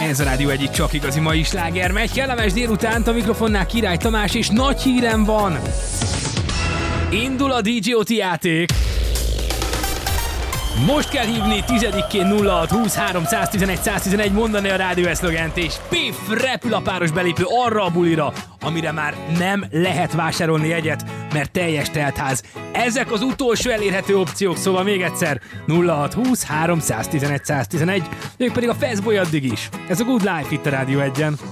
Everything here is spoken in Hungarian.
Ez a Rádió egyik csak igazi mai sláger megy. Kellemes délutánt, a mikrofonnál Király Tamás, és nagy hírem van. Indul a DJ-OT játék. Most kell hívni 10-én 0620 311 111, mondani a rádió szlogent, és piff, repül a páros belépő arra a bulira, amire már nem lehet vásárolni jegyet, mert teljes teltház. Ezek az utolsó elérhető opciók, szóval még egyszer 0620 311 111, ők pedig a Fastboy addig is. Ez a Good Life itt a Rádió 1-en.